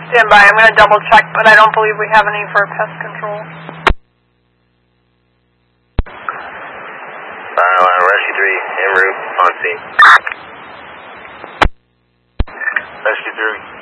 Stand by, I'm going to double check, but I don't believe we have any for pest control. Rescue 3, en route, on scene. Rescue 3.